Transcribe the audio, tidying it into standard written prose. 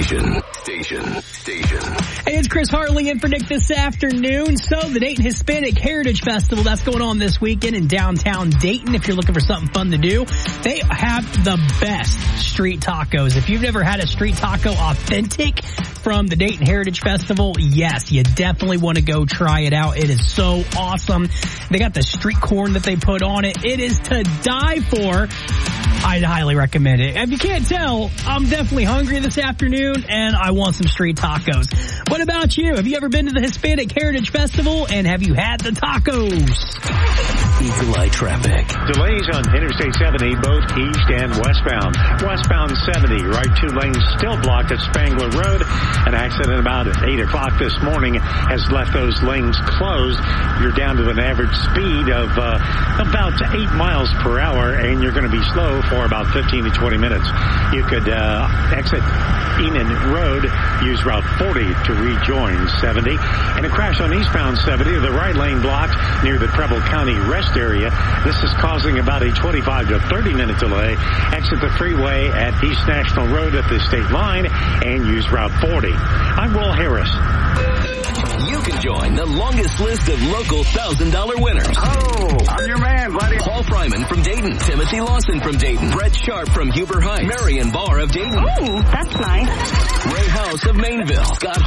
Station. Hey, it's Chris Hartley in for Nick this afternoon. So the Dayton Hispanic Heritage Festival, that's going on this weekend in downtown Dayton. If you're looking for something fun to do, they have the best street tacos. If you've never had a street taco authentic from the Dayton Heritage Festival, yes, you definitely want to go try it out. It is so awesome. They got the street corn that they put on it. It is to die for. I'd highly recommend it. If you can't tell, I'm definitely hungry this afternoon, and I want some street tacos. What about you? Have you ever been to the Hispanic Heritage Festival, and have you had the tacos? Eagle Eye traffic. Delays on Interstate 70, both east and westbound. Westbound 70, right 2 lanes still blocked at Spangler Road. An accident about 8 o'clock this morning has left those lanes closed. You're down to an average speed of about 8 miles per hour, and you're going to be slow for about 15 to 20 minutes. You could exit Enon Road, use Route 40 to rejoin 70. And a crash on eastbound 70, the right lane blocked near the Preble County Rest area. This is causing about a 25 to 30 minute delay. Exit the freeway at East National Road at the state line and use Route 40. I'm Will Harris. You can join the longest list of local $1,000 winners. Oh, I'm your man, buddy. Paul Fryman from Dayton, Timothy Lawson from Dayton, Brett Sharp from Huber Heights, Marion Barr of Dayton. Oh, that's nice. Ray House of Mainville, Scott